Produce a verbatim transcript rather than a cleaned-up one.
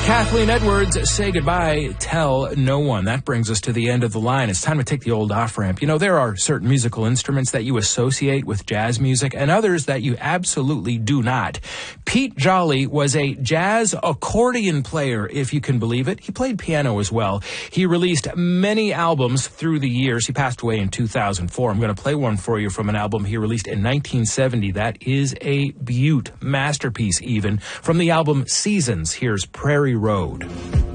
Kathleen Edwards, Say Goodbye, Tell No One. That brings us to the end of the line. It's time to take the old off-ramp. You know, there are certain musical instruments that you associate with jazz music and others that you absolutely do not. Pete Jolly was a jazz accordion player, if you can believe it. He played piano as well. He released many albums through the years. He passed away in two thousand four. I'm going to play one for you from an album he released in nineteen seventy. That is a beaut, masterpiece even, from the album Seasons. Here's Prairie Road.